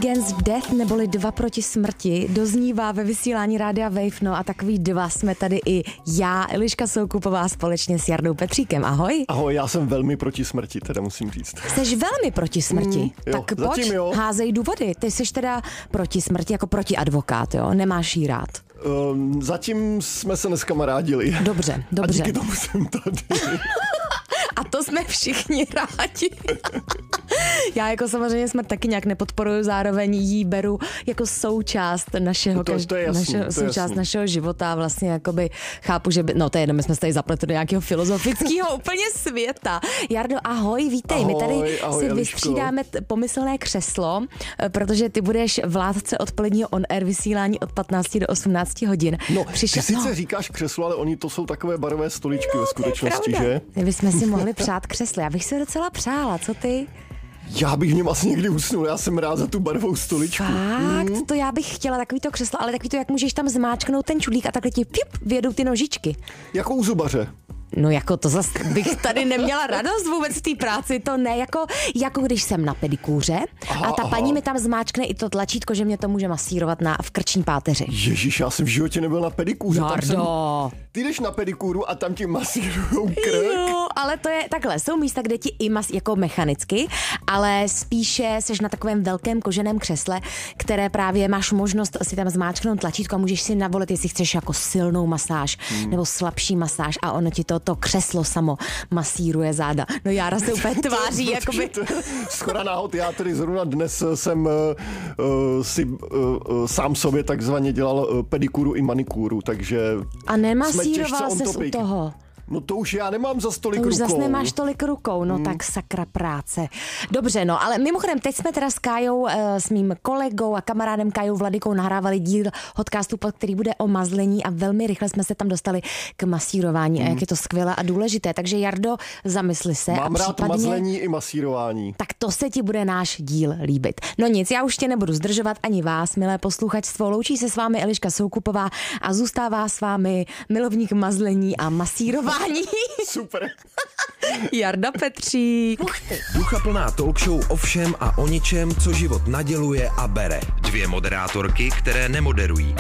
Against Death, neboli Dva proti smrti, doznívá ve vysílání Rádia Wave, no a takový dva jsme tady i já, Eliška Soukupová, společně s Jardou Petříkem. Ahoj. Ahoj, já jsem velmi proti smrti, teda musím říct. Jsi velmi proti smrti? Jo, tak pojď, jo. házej důvody. Ty jsi teda proti smrti jako proti advokát, jo? Nemáš jí rád. Zatím jsme se neskamarádili. Dobře. A díky tomu jsem tady. A to jsme všichni rádi. Já jako samozřejmě smrt taky nějak nepodporuju, zároveň jí beru jako součást našeho, našeho života. Vlastně jakoby chápu, že no to je jedno, my jsme se tady zapletli do nějakého filozofického úplně světa. Jardo, ahoj, vítej. Ahoj, my tady ahoj, si vystřídáme pomyslné křeslo, protože ty budeš vládce odpoledního on-air vysílání od 15 do 18 hodin. No, ty sice říkáš křeslo, ale oni to jsou takové barové stoličky ve skutečnosti, že? My jsme si mohli přát křeslo. Já bych si docela přála, co ty? Já bych v něm asi někdy usnul, já jsem rád za tu barvou stoličku. Fakt, to já bych chtěla takový to křeslo, ale takový to, jak můžeš tam zmáčknout ten čudlík a takhle ti vyjedou ty nožičky. Jako u zubaře. No jako to zase bych tady neměla radost vůbec v té práci, to ne, jako když jsem na pedikúře a ta paní mi tam zmáčkne i to tlačítko, že mě to může masírovat v krční páteři. Ježíš, já jsem v životě nebyl na pedikúře. Jardo. Ty jdeš na pedikúru a tam ti masírujou krk. Jo, ale to je takhle, jsou místa, kde ti i jako mechanicky, ale spíše seš na takovém velkém koženém křesle, které právě máš možnost si tam zmáčknout tlačítko a můžeš si navolit, jestli chceš jako silnou masáž nebo slabší masáž a ono ti to křeslo samo masíruje záda. No Jára se úplně tváří, jakoby... Skoro náhod, já tedy zrovna dnes jsem si sám sobě takzvaně dělal pedikúru i manikúru, takže... A nemasíroval ses u toho? No to už já nemám za tolik rukou. Už zase nemáš tolik rukou, no tak sakra práce. Dobře, no, ale mimochodem, teď jsme teda s Kájou, s mým kolegou a kamarádem Kájou Vladykou nahrávali díl podcastu, který bude o mazlení a velmi rychle jsme se tam dostali k masírování a jak je to skvělé a důležité. Takže Jardo, zamysli se. Mám a rád případně... mazlení i masírování. Tak to se ti bude náš díl líbit. No nic, já už tě nebudu zdržovat ani vás, milé posluchačstvo. Loučí se s vámi Eliška Soukupová a zůstává s vámi milovník mazlení a masírování. Super. Jarda Petřík. Ducha plná talk show o všem a o ničem, co život naděluje a bere. Dvě moderátorky, které nemoderují,